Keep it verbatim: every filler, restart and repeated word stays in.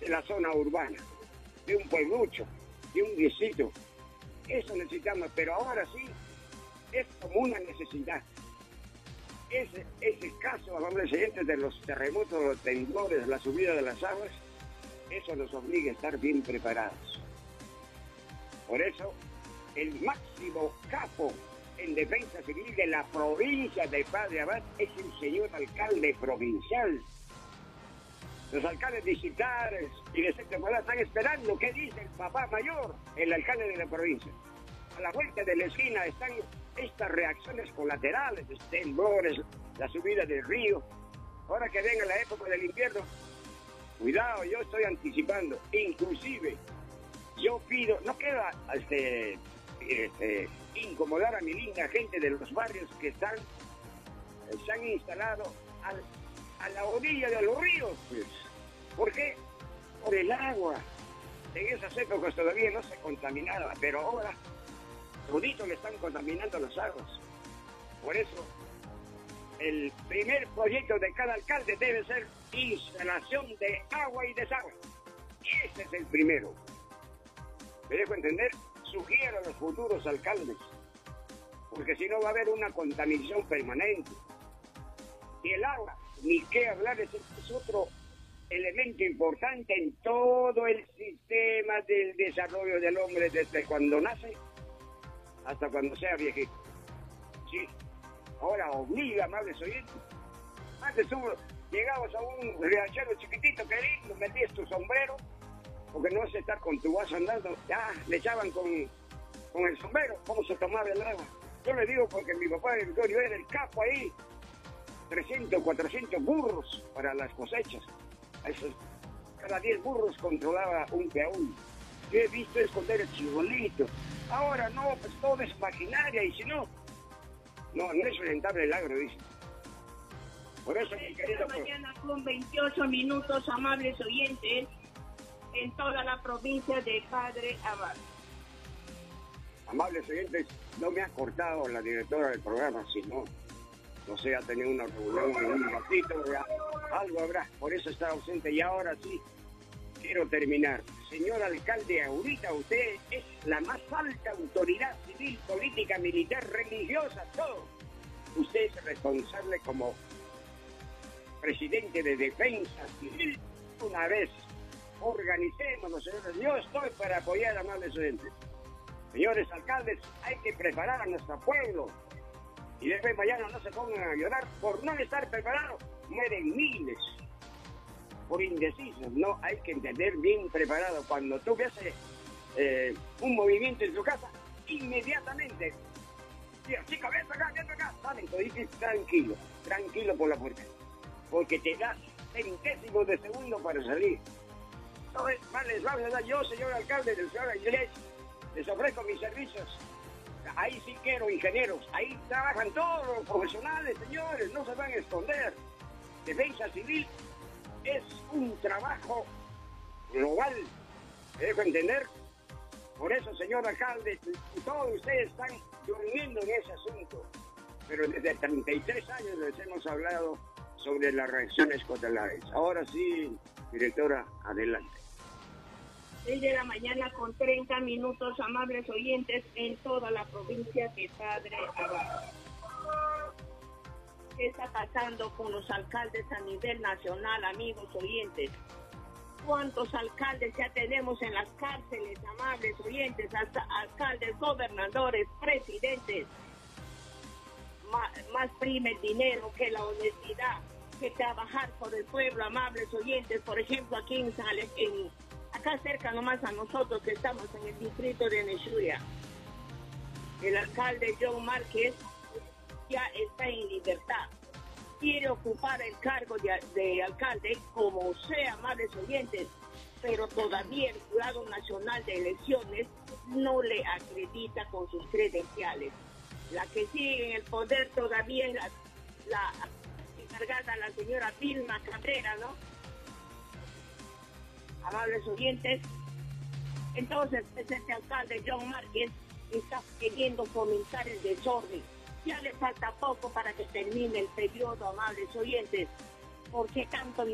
de la zona urbana, de un pueblucho, de un distrito. Eso necesitamos, pero ahora sí, es como una necesidad. Ese, ese caso, amables oyentes, de los terremotos, los temblores, la subida de las aguas, eso nos obliga a estar bien preparados. Por eso, el máximo capo en defensa civil de la provincia de Padre Abad es el señor alcalde provincial. Los alcaldes distritales y de Santa María están esperando qué dice el papá mayor, el alcalde de la provincia. A la vuelta de la esquina están estas reacciones colaterales, temblores, la subida del río. Ahora que venga la época del invierno, cuidado, yo estoy anticipando. Inclusive, yo pido, no queda este, este, incomodar a mi linda gente de los barrios que están, se han instalado al, a la orilla de los ríos, pues. ¿Por qué? Por el agua. En esas épocas todavía no se contaminaba, pero ahora todito le están contaminando las aguas. Por eso, el primer proyecto de cada alcalde debe ser instalación de agua y desagüe. Ese es el primero. ¿Me dejo entender? Sugiero a los futuros alcaldes, porque si no va a haber una contaminación permanente. Y el agua, ni qué hablar, es, es otro elemento importante en todo el sistema del desarrollo del hombre, desde cuando nace hasta cuando sea viejito. Sí. Ahora obliga, amables oyentes. Antes tú llegabas a un riachuelo chiquitito, que lindo, metías tu sombrero, porque no vas a estar con tu vaso andando. Ya le echaban con, con el sombrero cómo se tomaba el agua. Yo le digo porque mi papá de Victorio era el capo ahí. trescientos, cuatrocientos burros para las cosechas. Esos, cada diez burros controlaba un peón. Yo he visto esconder el chibolito. Ahora no, pues todo es maquinaria y si no, no, no es rentable el agro, dice. Por eso, mi querido... Esta mañana con veintiocho minutos, amables oyentes, en toda la provincia de Padre Abad. Amables oyentes, no me ha cortado la directora del programa, si no, no sé, ha tenido una reunión en un ratito, ya, algo habrá, por eso está ausente. Y ahora sí, quiero terminar. Señor alcalde, ahorita usted es la más alta autoridad civil, política, militar, religiosa, todo. Usted es responsable como presidente de defensa civil. Una vez organicémonos, señores. Yo estoy para apoyar a amables oyentes. Señores alcaldes, hay que preparar a nuestro pueblo. Y después mañana no se pongan a llorar por no estar preparados. Mueren miles por indecisos. No, hay que entender bien preparado. Cuando tú ves eh, un movimiento en tu casa, inmediatamente, tío, chica, ven acá, ven acá, salen, tú dices tranquilo, tranquilo por la puerta, porque te das centésimos de segundo para salir. Entonces, vale, les vamos a dar yo, señor alcalde del señor Aguilés, les ofrezco mis servicios. Ahí sí quiero ingenieros, ahí trabajan todos los profesionales, señores, no se van a esconder. Defensa civil es un trabajo global, ¿me dejo entender? Por eso, señor alcalde, todos ustedes están durmiendo en ese asunto. Pero desde treinta y tres años les hemos hablado sobre las reacciones colaterales. Ahora sí, directora, adelante. seis de la mañana con treinta minutos, amables oyentes, en toda la provincia de Padre Abad. ¿Qué está pasando con los alcaldes a nivel nacional, amigos oyentes? ¿Cuántos alcaldes ya tenemos en las cárceles, amables oyentes? Hasta alcaldes, gobernadores, presidentes. Más, más prima el dinero que la honestidad, que trabajar por el pueblo, amables oyentes. Por ejemplo, aquí en, en acá cerca nomás a nosotros que estamos en el distrito de Nechuria, el alcalde John Márquez ya está en libertad. Quiere ocupar el cargo de, de alcalde como sea, amables oyentes, pero todavía el Jurado Nacional de Elecciones no le acredita con sus credenciales. La que sigue en el poder todavía es la, la encargada, la señora Vilma Cabrera, ¿no? Amables oyentes, entonces este alcalde John Márquez está queriendo fomentar el desorden. Ya le falta poco para que termine el periodo, amables oyentes. ¿Por qué tanto